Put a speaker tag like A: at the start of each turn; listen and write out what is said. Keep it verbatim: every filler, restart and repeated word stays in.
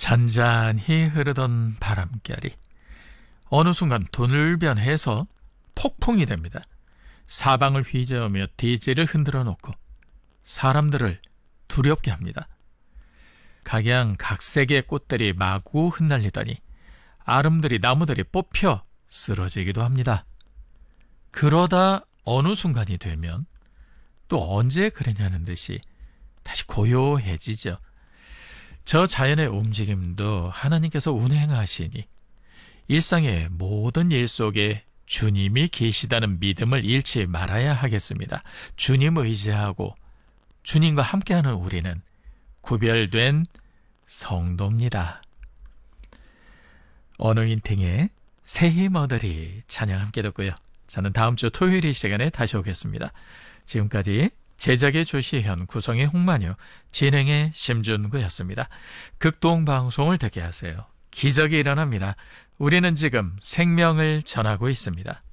A: 잔잔히 흐르던 바람결이 어느 순간 돌변해서 폭풍이 됩니다. 사방을 휘저으며 대지를 흔들어 놓고 사람들을 두렵게 합니다. 각양각색의 꽃들이 마구 흩날리더니 아름드리 나무들이 뽑혀 쓰러지기도 합니다. 그러다 어느 순간이 되면 또 언제 그러냐는 듯이 다시 고요해지죠. 저 자연의 움직임도 하나님께서 운행하시니 일상의 모든 일 속에 주님이 계시다는 믿음을 잃지 말아야 하겠습니다. 주님 의지하고 주님과 함께하는 우리는 구별된 성도입니다. 어노인팅의 새 힘 얻으리 찬양 함께 듣고요. 저는 다음 주 토요일 이 시간에 다시 오겠습니다. 지금까지 제작의 조시현, 구성의 홍만유, 진행의 심준구였습니다. 극동방송을 듣게 하세요. 기적이 일어납니다. 우리는 지금 생명을 전하고 있습니다.